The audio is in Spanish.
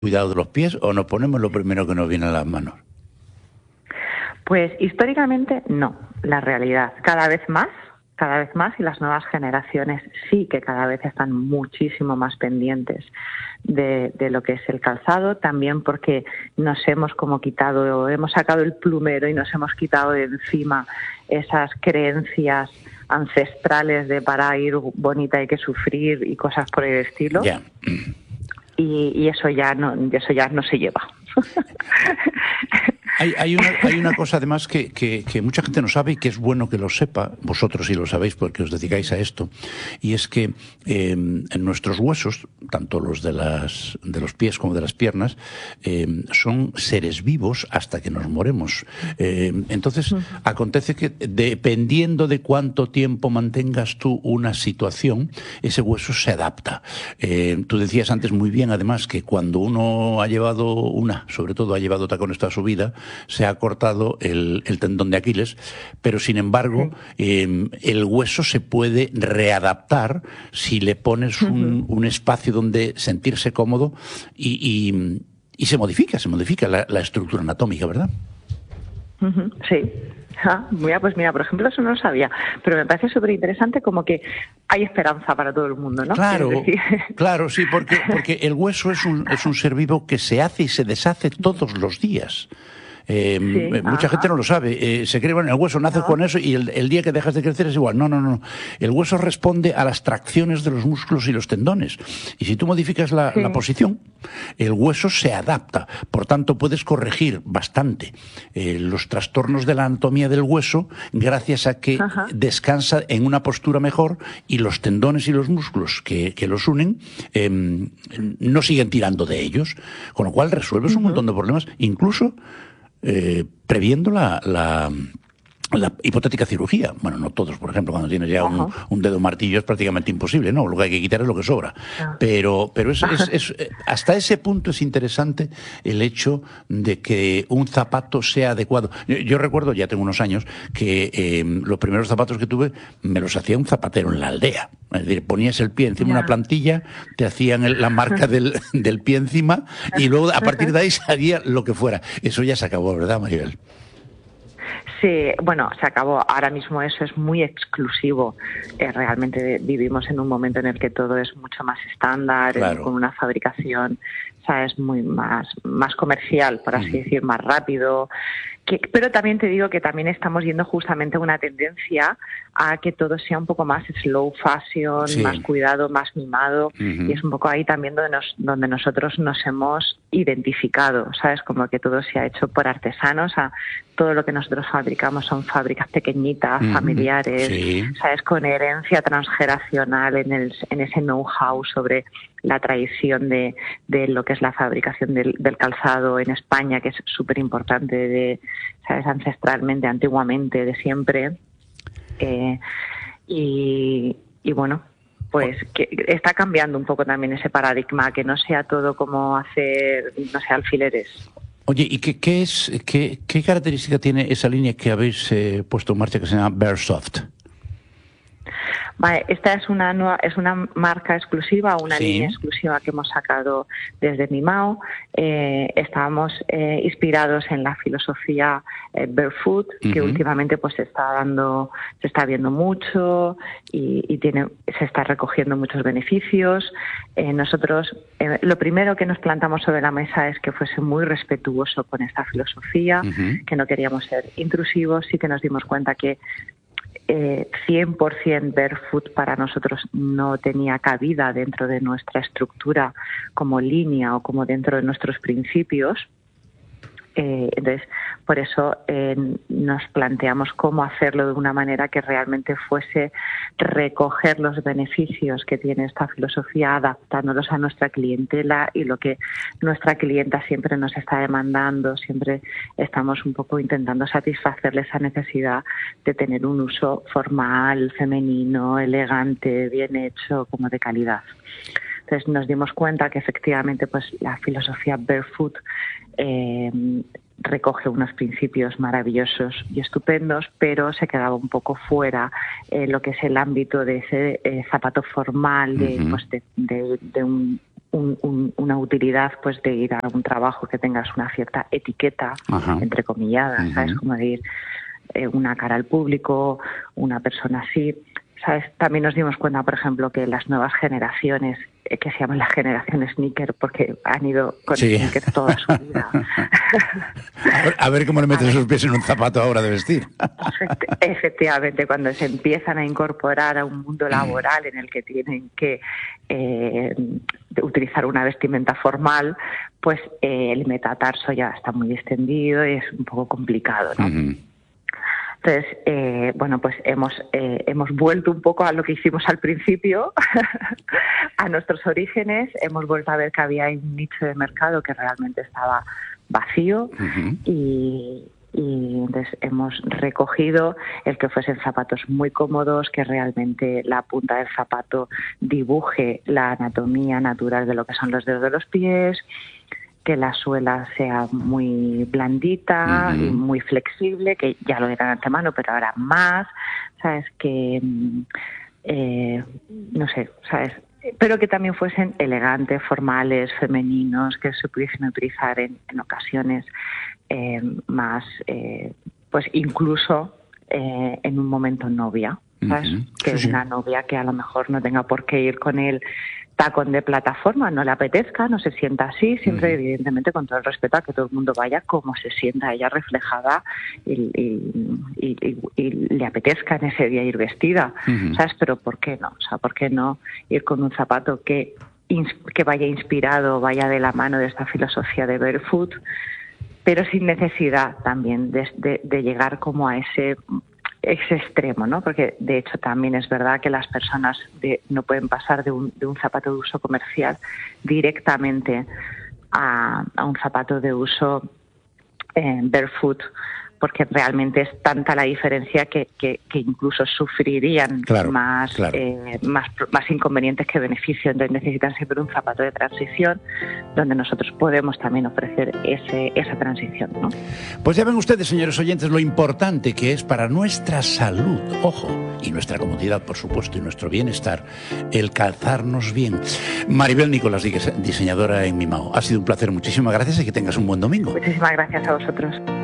cuidado de los pies o nos ponemos lo primero que nos viene a las manos? Pues históricamente no, la realidad. Cada vez más, y las nuevas generaciones sí que cada vez están muchísimo más pendientes de lo que es el calzado, también porque nos hemos sacado el plumero y nos hemos quitado de encima esas creencias ancestrales de para ir bonita hay que sufrir y cosas por el estilo. Yeah. Y eso ya no se lleva. Hay una cosa además que mucha gente no sabe y que es bueno que lo sepa, vosotros sí lo sabéis porque os dedicáis a esto, y es que en nuestros huesos, tanto los de los pies como de las piernas, son seres vivos hasta que nos moremos. Entonces, acontece que dependiendo de cuánto tiempo mantengas tú una situación, ese hueso se adapta. Tú decías antes muy bien, además, que cuando uno sobre todo ha llevado tacones toda su vida, se ha cortado el tendón de Aquiles, pero sin embargo el hueso se puede readaptar si le pones un espacio donde sentirse cómodo y se modifica la estructura anatómica, ¿verdad? Sí. Pues mira, por ejemplo, eso no lo sabía, pero me parece súper interesante como que hay esperanza para todo el mundo, ¿no? Claro, sí, porque el hueso es un ser vivo que se hace y se deshace todos los días. Mucha gente no lo sabe. Se cree, bueno, el hueso nace con eso y el día que dejas de crecer es igual. No. El hueso responde a las tracciones de los músculos y los tendones. Y si tú modificas la posición, el hueso se adapta. Por tanto, puedes corregir bastante los trastornos de la anatomía del hueso gracias a que descansa en una postura mejor y los tendones y los músculos que los unen no siguen tirando de ellos. Con lo cual resuelves un montón de problemas, incluso previendo la hipotética cirugía. Bueno, no todos, por ejemplo, cuando tienes ya un dedo martillo es prácticamente imposible, ¿no? Lo que hay que quitar es lo que sobra. Pero hasta ese punto es interesante el hecho de que un zapato sea adecuado. Yo recuerdo, ya tengo unos años, que los primeros zapatos que tuve me los hacía un zapatero en la aldea. Es decir, ponías el pie encima de una plantilla, te hacían la marca del pie encima y luego a partir de ahí salía lo que fuera. Eso ya se acabó, ¿verdad, Maribel? Sí, bueno, se acabó. Ahora mismo eso es muy exclusivo. Realmente vivimos en un momento en el que todo es mucho más estándar, con una fabricación, ¿sabes?, muy más comercial, por así decir, más rápido. Pero también te digo que también estamos yendo justamente a una tendencia a que todo sea un poco más slow fashion, más cuidado, más mimado, y es un poco ahí también donde nosotros nos hemos identificado, ¿sabes? Como que todo se ha hecho por artesanos, todo lo que nosotros fabricamos son fábricas pequeñitas, familiares, ¿sabes? Con herencia transgeneracional en ese know-how sobre la tradición de lo que es la fabricación del calzado en España, que es súper importante, ¿sabes?, ancestralmente, antiguamente, de siempre. Y bueno, pues que está cambiando un poco también ese paradigma, que no sea todo como hacer, no sé, alfileres. Oye, ¿y qué característica tiene esa línea que habéis puesto en marcha que se llama Bearsoft? Vale, esta es una marca exclusiva, una línea exclusiva que hemos sacado desde Mimao. Estábamos inspirados en la filosofía Barefoot, que últimamente pues se está viendo mucho y se está recogiendo muchos beneficios. Nosotros lo primero que nos plantamos sobre la mesa es que fuese muy respetuoso con esta filosofía, que no queríamos ser intrusivos, y que nos dimos cuenta que 100% Barefoot para nosotros no tenía cabida dentro de nuestra estructura como línea o como dentro de nuestros principios. Entonces, por eso nos planteamos cómo hacerlo de una manera que realmente fuese recoger los beneficios que tiene esta filosofía, adaptándolos a nuestra clientela y lo que nuestra clienta siempre nos está demandando. Siempre estamos un poco intentando satisfacerle esa necesidad de tener un uso formal, femenino, elegante, bien hecho, como de calidad. Entonces nos dimos cuenta que efectivamente pues la filosofía Barefoot recoge unos principios maravillosos y estupendos, pero se quedaba un poco fuera lo que es el ámbito de ese zapato formal, de un una utilidad pues de ir a un trabajo que tengas una cierta etiqueta, entrecomillada, ¿sabes? Como de ir una cara al público, una persona así, ¿sabes? También nos dimos cuenta, por ejemplo, que las nuevas generaciones, que se llaman la generación sneaker, porque han ido con sneaker toda su vida. A ver cómo le meten sus pies en un zapato ahora de vestir. Efectivamente, cuando se empiezan a incorporar a un mundo laboral en el que tienen que utilizar una vestimenta formal, pues el metatarso ya está muy extendido y es un poco complicado, ¿no? Entonces, pues hemos vuelto un poco a lo que hicimos al principio, a nuestros orígenes. Hemos vuelto a ver que había un nicho de mercado que realmente estaba vacío y entonces hemos recogido el que fuesen zapatos muy cómodos, que realmente la punta del zapato dibuje la anatomía natural de lo que son los dedos de los pies, que la suela sea muy blandita y muy flexible, que ya lo era de antemano, pero ahora más, ¿sabes? Que, no sé, ¿sabes? Pero que también fuesen elegantes, formales, femeninos, que se pudiesen utilizar en ocasiones más, pues incluso en un momento novia, ¿sabes? Que una novia que a lo mejor no tenga por qué ir con él tacón de plataforma, no le apetezca, no se sienta así, siempre evidentemente con todo el respeto a que todo el mundo vaya como se sienta ella reflejada y le apetezca en ese día ir vestida, ¿sabes? Pero ¿por qué no? O sea, ¿por qué no ir con un zapato que vaya inspirado, vaya de la mano de esta filosofía de barefoot, pero sin necesidad también de llegar como a ese extremo, ¿no? Porque de hecho también es verdad que las personas no pueden pasar de un zapato de uso comercial directamente a un zapato de uso barefoot, porque realmente es tanta la diferencia que incluso sufrirían más inconvenientes que beneficios. Entonces necesitan siempre un zapato de transición donde nosotros podemos también ofrecer esa transición, ¿no? Pues ya ven ustedes, señores oyentes, lo importante que es para nuestra salud, ojo, y nuestra comodidad, por supuesto, y nuestro bienestar, el calzarnos bien. Maribel Nicolás, diseñadora en Mimao. Ha sido un placer, muchísimas gracias y que tengas un buen domingo. Muchísimas gracias a vosotros.